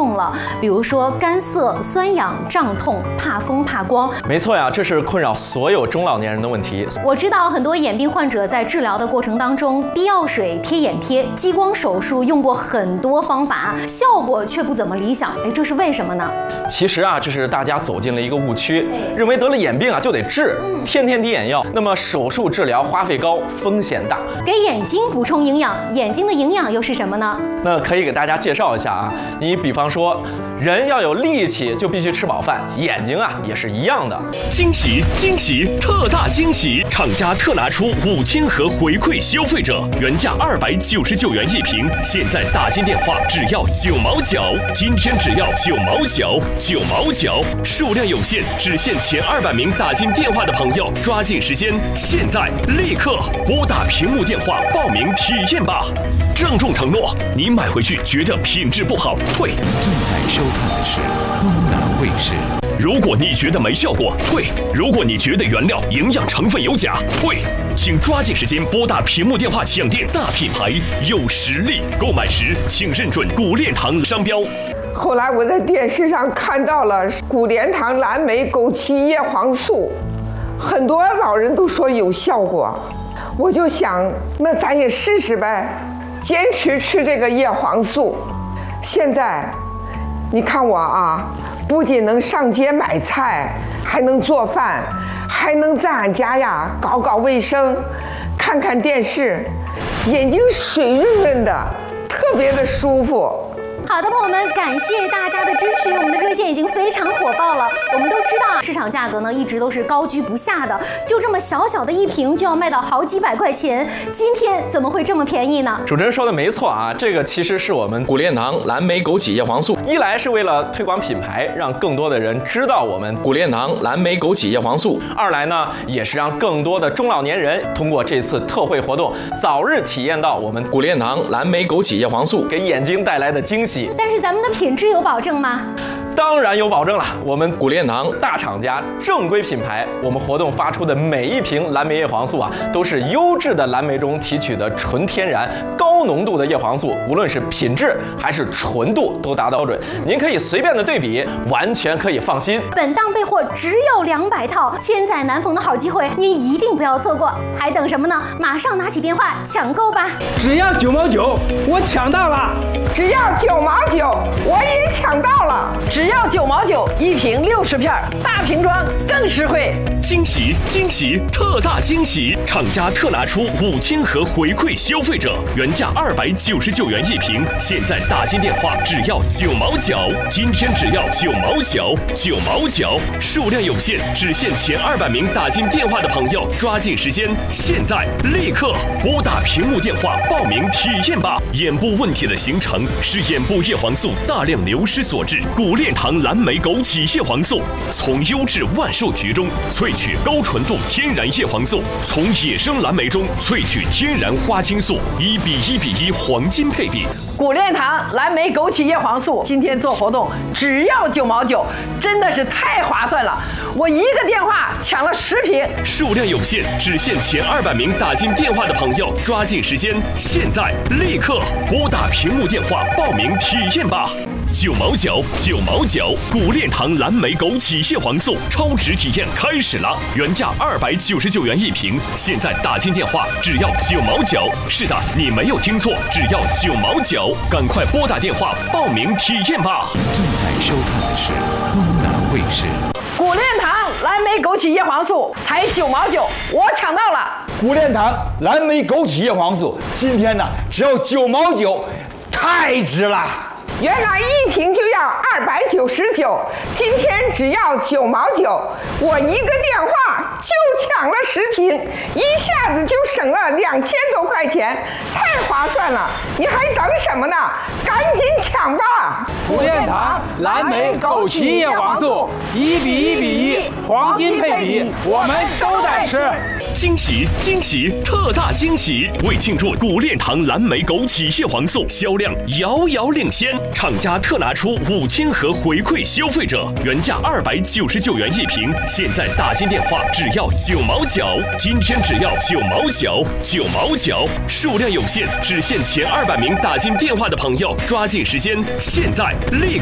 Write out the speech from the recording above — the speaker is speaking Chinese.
重了，比如说干涩、酸痒、胀痛、怕风、怕光。 没错呀，这是困扰所有中老年人的问题。 我知道很多眼病患者在治疗的过程当中，滴药水、贴眼贴、激光手术用过很多方法，效果却不怎么理想。这是为什么呢？ 其实啊，这是大家走进了一个误区，认为得了眼病啊就得治，天天滴眼药。那么手术治疗花费高，风险大。 给眼睛补充营养，眼睛的营养又是什么呢？ 那可以给大家介绍一下啊。你比方说，人要有力气，就必须吃饱饭，眼睛啊也是一样的。 惊喜惊喜，特大惊喜！厂家特拿出5000盒回馈消费者，原价299元一瓶，现在打进电话只要9毛9，今天只要9毛9，9毛9，数量有限，只限前200名打进电话的朋友，抓紧时间，现在立刻拨打屏幕电话报名体验吧！郑重承诺，你买回去觉得品质不好，退。 正在收看的是东南卫视。 如果你觉得没效果，退；如果你觉得原料营养成分有假，退。请抓紧时间拨打屏幕电话抢店，大品牌有实力，购买时请认准古炼堂商标。 后来我在电视上看到了古炼堂蓝莓枸杞叶黄素，很多老人都说有效果，我就想，那咱也试试呗，坚持吃这个叶黄素。现在，你看我啊，不仅能上街买菜，还能做饭，还能在俺家呀搞搞卫生，看看电视，眼睛水润润的，特别的舒服。 好的，朋友们，感谢大家的支持，我们的热线已经非常火爆了。我们都知道，市场价格呢一直都是高居不下的，就这么小小的一瓶就要卖到好几百块钱，今天怎么会这么便宜呢？ 主持人说的没错啊，这个其实是我们古炼堂蓝莓枸杞叶黄素，一来是为了推广品牌，让更多的人知道我们古炼堂蓝莓枸杞叶黄素；二来呢，也是让更多的中老年人通过这次特惠活动，早日体验到我们古炼堂蓝莓枸杞叶黄素给眼睛带来的惊喜。 但是咱们的品质有保证吗？ 当然有保证了，我们古炼堂大厂家正规品牌，我们活动发出的每一瓶蓝莓叶黄素啊，都是优质的蓝莓中提取的纯天然高浓度的叶黄素，无论是品质还是纯度都达到标准，您可以随便的对比，完全可以放心。 本档备货只有200套，千载难逢的好机会，您一定不要错过，还等什么呢？马上拿起电话抢购吧！ 只要9毛9，我抢到了！ 只要9毛9，我也抢到了！ 只要9毛9，一瓶60片，大瓶装更实惠。 惊喜惊喜，特大惊喜！厂家特拿出5000盒回馈消费者，原价299元一瓶，现在打进电话只要9毛9，今天只要9毛9，9毛9，数量有限，只限前200名打进电话的朋友，抓紧时间，现在立刻拨打屏幕电话报名体验吧！眼部问题的形成是眼部叶黄素大量流失所致，古炼堂蓝莓枸杞叶黄素从优质万寿菊中萃取高纯度天然叶黄素，从野生蓝莓中萃取天然花青素，1:1:1黄金配比。 古炼堂蓝莓枸杞叶黄素今天做活动只要9毛9，真的是太划算了！我一个电话抢了10瓶， 数量有限，只限前200名打进电话的朋友，抓紧时间，现在立刻拨打屏幕电话报名体验吧！9毛9，9毛9，古炼堂蓝莓枸杞叶黄素超值体验开始了，原价299元一瓶，现在打进电话只要9毛9。是的，你没有听错，只要9毛9，赶快拨打电话报名体验吧！ 正在收看的是东南卫视。 古炼堂蓝莓枸杞叶黄素才9毛9，我抢到了！ 古炼堂蓝莓枸杞叶黄素今天呢只要9毛9，太值了！ 原来一瓶就要299，今天只要9毛9，我一个电话就抢了10瓶，一下子就省了2000多块钱，太划算了！你还等什么呢？赶紧抢吧！ 古炼堂蓝莓枸杞叶黄素1:1:1黄金配比，我们都在吃。 惊喜惊喜，特大惊喜！为庆祝古炼堂蓝莓枸杞叶黄素销量遥遥领先，厂家特拿出5000盒回馈消费者，原价299元一瓶，现在打进电话只要9毛9，今天只要9毛9，9毛9，数量有限，只限前200名打进电话的朋友，抓紧时间，现在立刻